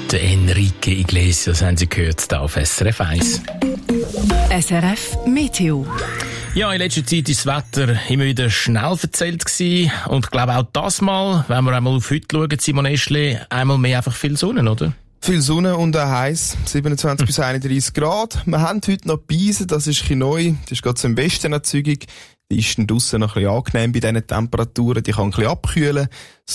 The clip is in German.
Der Enrique Iglesias haben Sie gehört, hier auf SRF 1. SRF Meteo. Ja, in letzter Zeit ist das Wetter immer wieder schnell verzählt gewesen. Und ich glaube auch das Mal, wenn wir einmal auf heute schauen, Simon Eschli, einmal mehr einfach viel Sonne, oder? Viel Sonne und auch heiß, 27 bis 31 Grad. Wir haben heute noch Beise, das ist ein bisschen neu. Das ist gerade so im Westen eine Zügung. Die ist dann draussen noch ein bisschen angenehm bei diesen Temperaturen. Die kann ein bisschen abkühlen.